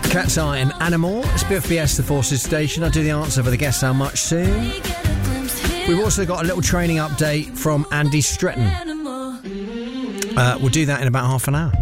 Cat's Eye and Animal. It's BFBS, the Forces Station. I'll do the answer for the Guess How Much soon. We've also got a little training update from Andy Stretton. We'll do that in about half an hour.